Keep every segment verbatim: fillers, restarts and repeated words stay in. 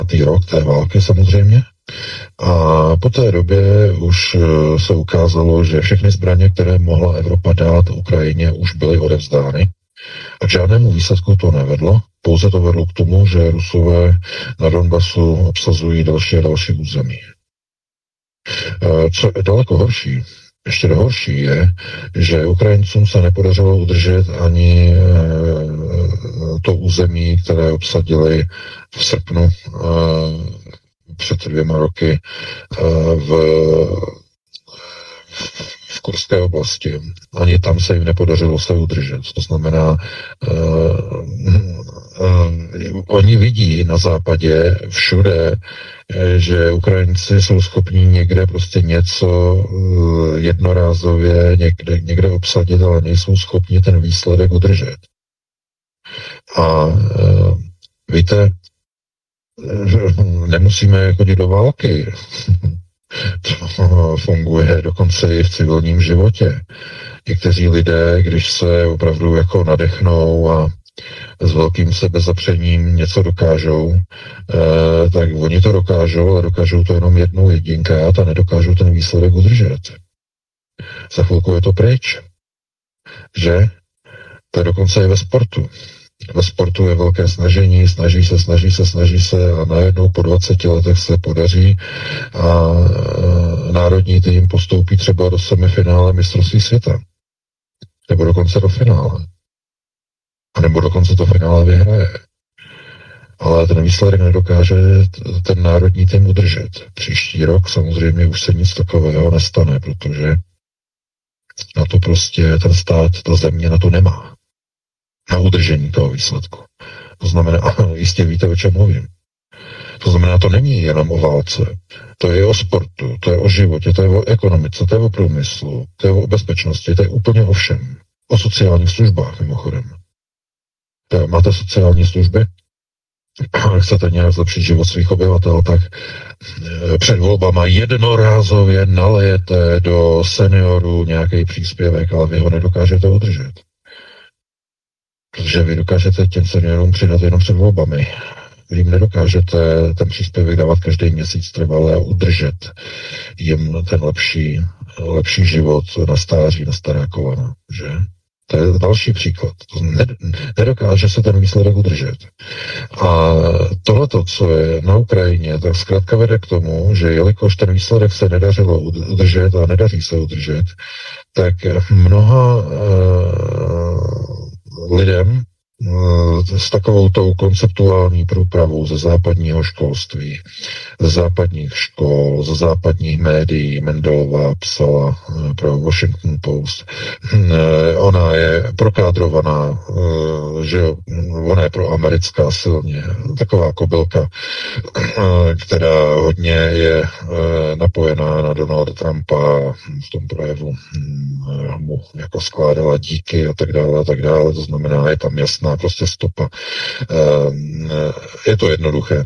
rok té války samozřejmě. A po té době už se ukázalo, že všechny zbraně, které mohla Evropa dát Ukrajině, už byly odevzdány. A k žádnému výsledku to nevedlo. Pouze to vedlo k tomu, že Rusové na Donbasu obsazují další a další území. Co je daleko horší, ještě horší je, že Ukrajincům se nepodařilo udržet ani to území, které obsadili v srpnu před dvěma roky v, v Kurské oblasti. Ani tam se jim nepodařilo se udržet. To znamená, uh, uh, oni vidí na západě všude, že Ukrajinci jsou schopní někde prostě něco uh, jednorázově někde, někde obsadit, ale nejsou schopni ten výsledek udržet. A uh, víte, nemusíme chodit do války. To funguje dokonce i v civilním životě. Někteří lidé, když se opravdu jako nadechnou a s velkým sebezapřením něco dokážou, eh, tak oni to dokážou, ale dokážou to jenom jednou jedinkrát a nedokážou ten výsledek udržet. Za chvilku je to pryč. Že? To je dokonce i ve sportu. Ve sportu je velké snažení, snaží se, snaží se, snaží se a najednou po dvaceti letech se podaří a e, národní tým postoupí třeba do semifinále mistrovství světa. Nebo dokonce do finále. A nebo dokonce to finále vyhraje. Ale ten výsledek nedokáže ten národní tým udržet. Příští rok samozřejmě už se nic takového nestane, protože na to prostě ten stát, ta země na to nemá. Na udržení toho výsledku. To znamená, jistě víte, o čem mluvím. To znamená, to není jenom o válce. To je o sportu, to je o životě, to je o ekonomice, to je o průmyslu, to je o bezpečnosti, to je úplně o všem. O sociálních službách, mimochodem. Máte sociální služby? Chcete nějak zlepšit život svých obyvatel, tak před volbama jednorázově nalejete do seniorů nějaký příspěvek, ale vy ho nedokážete udržet. Protože vy dokážete těm seniorům přidat jenom před volbami. Vy jim nedokážete ten příspěvek dávat každý měsíc trvalé a udržet jim ten lepší, lepší život na stáří, na stará kolena. Že? To je další příklad. To nedokáže se ten výsledek udržet. A tohleto, co je na Ukrajině, tak zkrátka vede k tomu, že jelikož ten výsledek se nedařilo udržet a nedaří se udržet, tak mnoha uh, lidem s takovou tou konceptuální průpravou ze západního školství, ze západních škol, ze západních médií. Mendelová psala pro Washington Post. Ona je prokádrovaná, že ona je proamerická silně. Taková kobylka, která hodně je napojená na Donalda Trumpa, v tom projevu mu jako skládala díky a tak dále a tak dále. To znamená, je tam jasná prostě stopa. Je to jednoduché.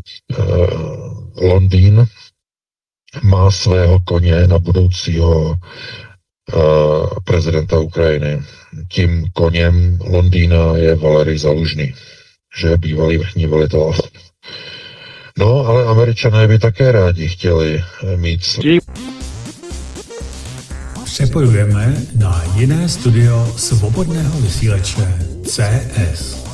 Londýn má svého koně na budoucího prezidenta Ukrajiny. Tím koněm Londýna je Valerij Zalužný, že je bývalý vrchní velitel. No, ale Američané by také rádi chtěli mít... Přepojujeme na jiné studio svobodného vysílače C S.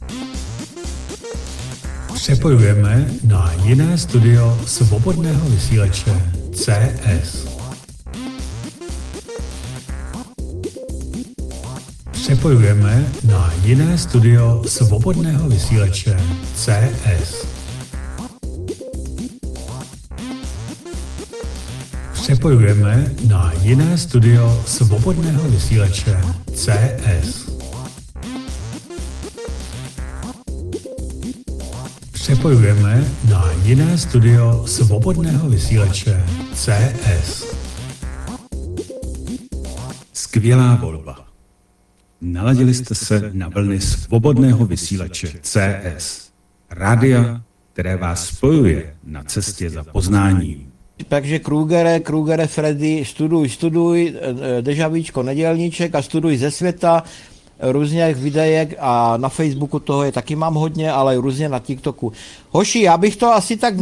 Přepojujeme na jiné studio svobodného vysílače C S. Přepojujeme na jiné studio svobodného vysílače C S. Přepojujeme na jiné studio svobodného vysílače C S. Přepojujeme na jiné studio svobodného vysílače C S. Skvělá volba. Naladili jste se na vlny svobodného vysílače C S. Rádia, které vás spojuje na cestě za poznáním. Takže Krugere, Krugere, Freddy, studuj, studuj, Dežavíčko, Nedělníček a studuj ze světa, různých videek a na Facebooku toho je taky mám hodně, ale různě na TikToku. Hoši, já bych to asi tak